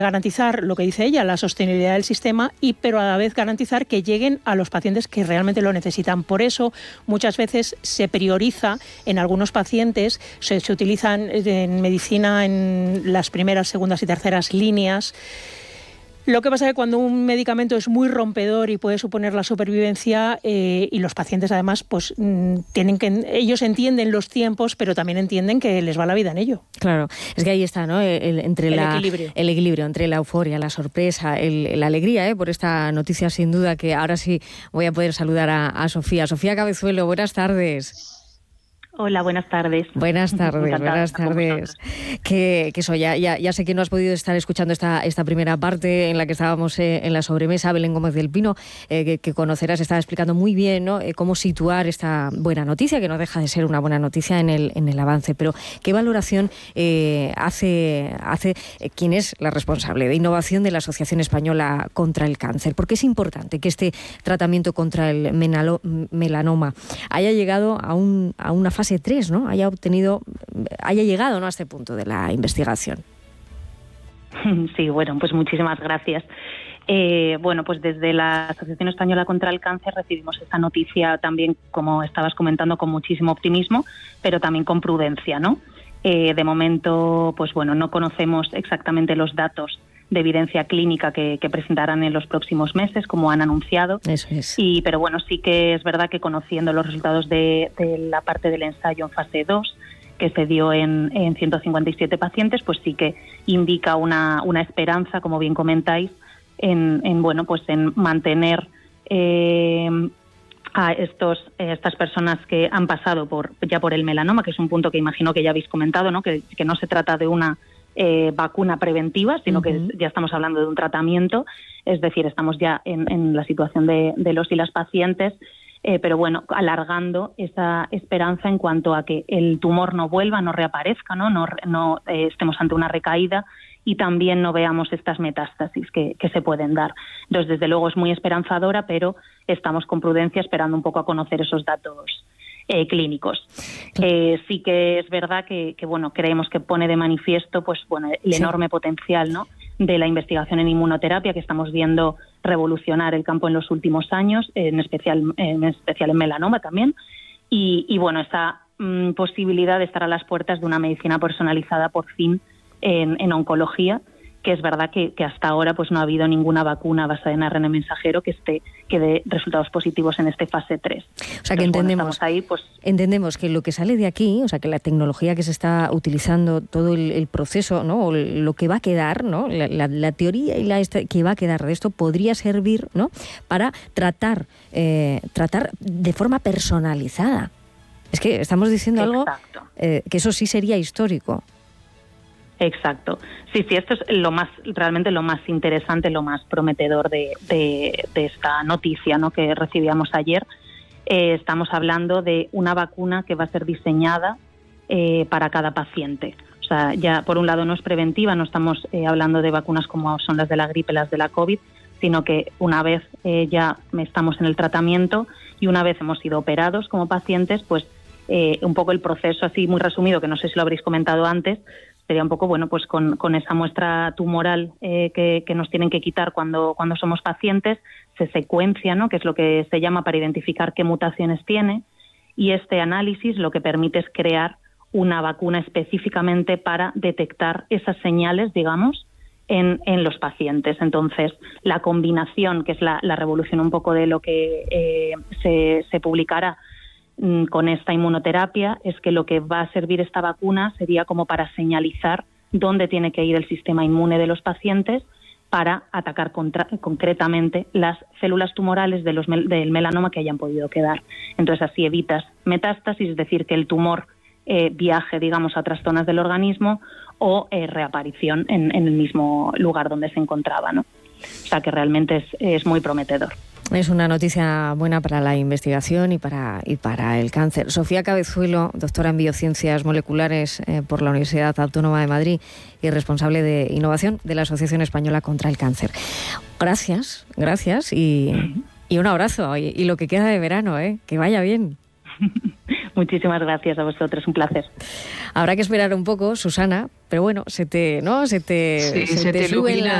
garantizar lo que dice ella, la sostenibilidad del sistema, pero a la vez garantizar que lleguen a los pacientes que realmente lo necesitan. Por eso muchas veces se prioriza en algunos pacientes, se utilizan en medicina en las primeras, segundas y terceras líneas. Lo que pasa es que cuando un medicamento es muy rompedor y puede suponer la supervivencia, y los pacientes además pues ellos entienden los tiempos, pero también entienden que les va la vida en ello. Claro, es que ahí está, ¿no? El equilibrio entre la euforia, la sorpresa, la alegría, por esta noticia, sin duda, que ahora sí voy a poder saludar a Sofía. Sofía Cabezuelo, buenas tardes. Hola, buenas tardes. Buenas tardes. Que eso, ya sé que no has podido estar escuchando esta primera parte en la que estábamos en la sobremesa. Belén Gómez del Pino, que conocerás, estaba explicando muy bien, ¿no? Cómo situar esta buena noticia, que no deja de ser una buena noticia en el avance. Pero, ¿qué valoración hace quién es la responsable de innovación de la Asociación Española contra el Cáncer? Porque es importante que este tratamiento contra el melanoma haya llegado a una fase 3, ¿no? Haya llegado, ¿no?, a este punto de la investigación. Sí, bueno, pues muchísimas gracias. Bueno, pues desde la Asociación Española contra el Cáncer recibimos esta noticia también, como estabas comentando, con muchísimo optimismo, pero también con prudencia, ¿no? De momento, pues bueno, no conocemos exactamente los datos de evidencia clínica que presentarán en los próximos meses, como han anunciado. Eso es. Pero bueno, sí que es verdad que conociendo los resultados de la parte del ensayo en fase 2, que se dio en 157 pacientes, pues sí que indica una esperanza, como bien comentáis, en mantener a estas personas que han pasado por el melanoma, que es un punto que imagino que ya habéis comentado, ¿no? Que no se trata de una vacuna preventiva, sino que ya estamos hablando de un tratamiento, es decir, estamos ya en la situación de los y las pacientes, pero bueno, alargando esa esperanza en cuanto a que el tumor no vuelva, no reaparezca, no estemos ante una recaída y también no veamos estas metástasis que se pueden dar. Entonces, desde luego es muy esperanzadora, pero estamos con prudencia esperando un poco a conocer esos datos clínicos. Sí que es verdad que bueno, creemos que pone de manifiesto el enorme potencial, ¿no?, de la investigación en inmunoterapia, que estamos viendo revolucionar el campo en los últimos años, en especial en melanoma también, y bueno, esa posibilidad de estar a las puertas de una medicina personalizada por fin en oncología, que es verdad que hasta ahora pues no ha habido ninguna vacuna basada en ARN mensajero que dé resultados positivos en este fase 3. O sea, que entendemos que lo que sale de aquí, o sea, que la tecnología que se está utilizando, todo el proceso, ¿no?, o lo que va a quedar, ¿no?, la teoría y que va a quedar de esto podría servir, ¿no?, para tratar de forma personalizada. Es que estamos diciendo algo que eso sí sería histórico. Exacto. Sí, esto es realmente lo más interesante, lo más prometedor de esta noticia, ¿no?, que recibíamos ayer. Estamos hablando de una vacuna que va a ser diseñada para cada paciente. O sea, ya por un lado no es preventiva, no estamos hablando de vacunas como son las de la gripe, las de la COVID, sino que una vez ya estamos en el tratamiento y una vez hemos sido operados como pacientes, pues un poco el proceso así muy resumido, que no sé si lo habréis comentado antes, sería un poco, bueno, pues con esa muestra tumoral que nos tienen que quitar cuando somos pacientes, se secuencia, ¿no?, que es lo que se llama para identificar qué mutaciones tiene, y este análisis lo que permite es crear una vacuna específicamente para detectar esas señales, digamos, en los pacientes. Entonces, la combinación, que es la revolución un poco de lo que se publicará con esta inmunoterapia, es que lo que va a servir esta vacuna sería como para señalizar dónde tiene que ir el sistema inmune de los pacientes para atacar concretamente las células tumorales del melanoma que hayan podido quedar. Entonces así evitas metástasis, es decir, que el tumor viaje, digamos, a otras zonas del organismo o reaparición en el mismo lugar donde se encontraba, ¿no? O sea que realmente es muy prometedor. Es una noticia buena para la investigación y para el cáncer. Sofía Cabezuelo, doctora en Biociencias Moleculares por la Universidad Autónoma de Madrid y responsable de innovación de la Asociación Española contra el Cáncer. Gracias y un abrazo. Y lo que queda de verano, que vaya bien. Muchísimas gracias a vosotros, un placer. Habrá que esperar un poco, Susana, pero bueno, se te ilumina.